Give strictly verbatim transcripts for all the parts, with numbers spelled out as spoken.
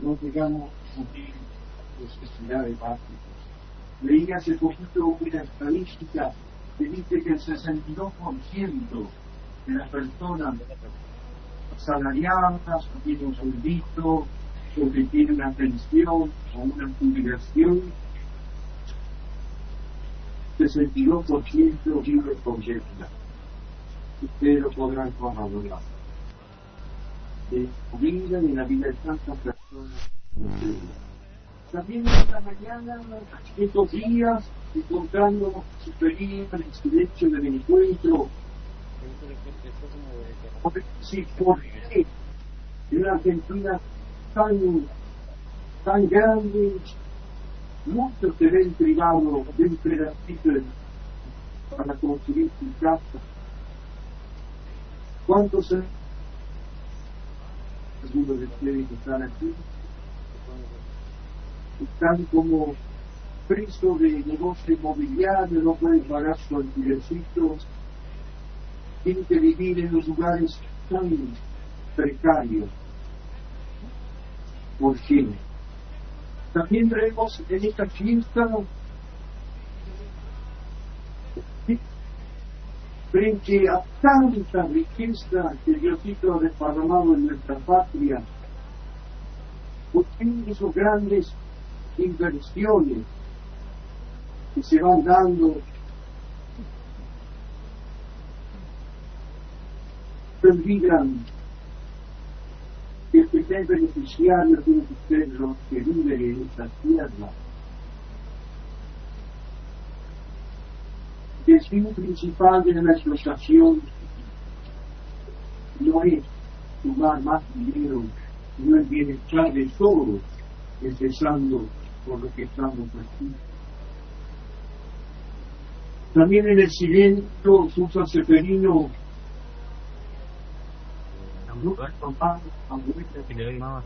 no llegamos a cubrir necesidades básicas. Leí hace poquito una estadística que dice que el sesenta y dos por ciento de las personas asalariadas o tienen un sueldito o que tienen una pensión o una jubilación, sesenta y dos por ciento vive con deuda. Ustedes lo podrán corroborar. De la vida y la vida de tantas personas. También esta mañana, estos días, encontrando superar el silencio del encuentro. Sí, ¿por qué en una Argentina tan, tan grande, muchos se ven privados de un pedacito para construir su casa? ¿Cuántos se algunos de ustedes que están aquí están como presos de negocio inmobiliario, no pueden pagar su alquilercito, tienen que vivir en los lugares tan precarios? ¿Por qué? También vemos en esta fiesta frente a tanta riqueza que Diosito ha desparramado en nuestra patria, porque esos grandes inversiones que se van dando se olvidan que el que es beneficiario tiene que ser los que viven en esta tierra. El fin principal de la explotación no es sumar más dinero, no es bienestar de todos, empezando por lo que estamos aquí. También en el silencio, Susan Seferino, si le doy más,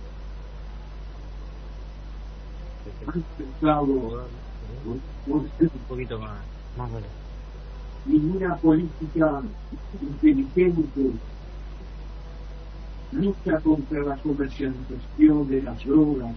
han pensado un poquito más. Más vale. Ninguna política inteligente lucha contra la comercialización de las drogas,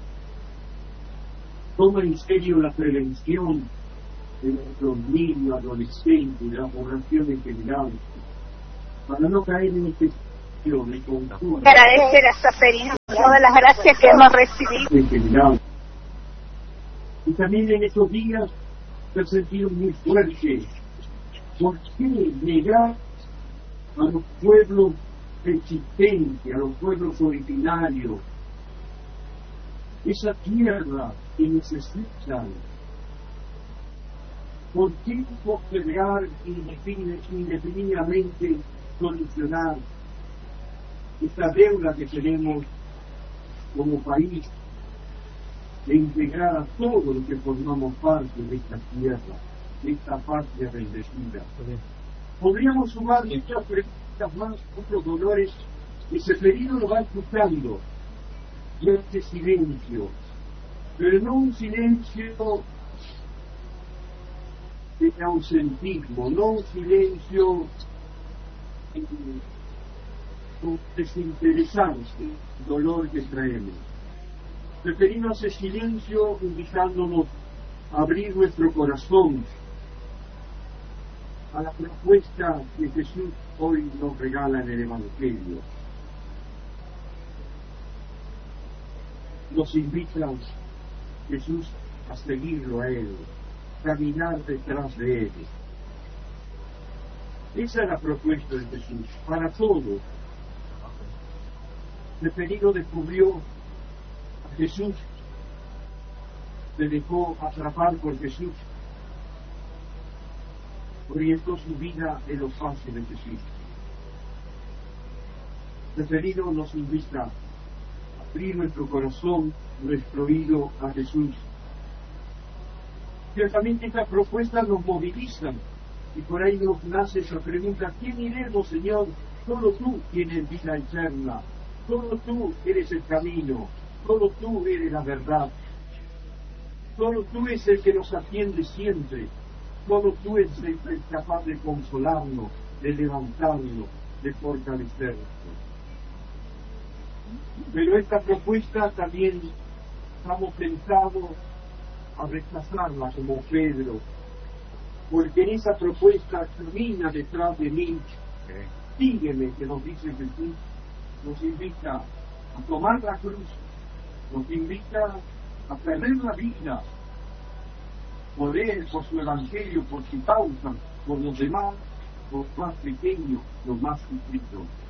toma en serio la prevención de nuestros niños, adolescentes, de la población en general, para no caer en este sitio de consumo. Agradecer a Saferino todas las gracias que hemos recibido. En general. Y también en estos días se ha sentido muy fuerte. ¿Por qué negar a los pueblos existentes, a los pueblos originarios, esa tierra que necesitan? ¿Por qué postergar indefinidamente solucionar esta deuda que tenemos como país de integrar a todos los que formamos parte de esta tierra, de esta patria bendecida? Podríamos sumar muchas preguntas más, otros dolores, que Seferino lo va escuchando, y este silencio, pero no un silencio de ausentismo, no un silencio eh, desinteresante, dolor que traemos. Seferino hace silencio invitándonos a abrir nuestro corazón a la propuesta que Jesús hoy nos regala en el Evangelio. Nos invita Jesús a seguirlo a Él, caminar detrás de Él. Esa es la propuesta de Jesús, para todos. Seferino descubrió a Jesús, se dejó atrapar por Jesús, orientó su vida en los pasos de Jesús. Seferino nos invita a abrir nuestro corazón, nuestro oído a Jesús. Ciertamente estas propuestas nos movilizan y por ahí nos nace esa pregunta: ¿quién iremos, Señor? Solo tú tienes vida eterna, solo tú eres el camino, solo tú eres la verdad, solo tú eres el que nos atiende siempre, solo tú eres el que es capaz de consolarnos, de levantarnos, de fortalecernos. Pero esta propuesta también estamos pensados a rechazarla como Pedro, porque en esa propuesta camina detrás de mí, sígueme, que nos dice Jesús, nos invita a tomar la cruz, nos invita a perder la vida por él, por su evangelio, por su causa, por los demás, los más pequeños, los más sufridos.